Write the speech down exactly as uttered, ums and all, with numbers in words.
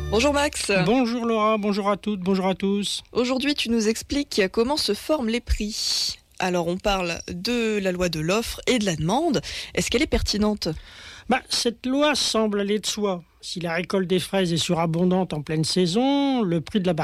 Bonjour Max. Bonjour Laura, bonjour à toutes, bonjour à tous. Aujourd'hui, tu nous expliques comment se forment les prix. Alors, on parle de la loi de l'offre et de la demande. Est-ce qu'elle est pertinente ? Bah, cette loi semble aller de soi. Si la récolte des fraises est surabondante en pleine saison, le prix de la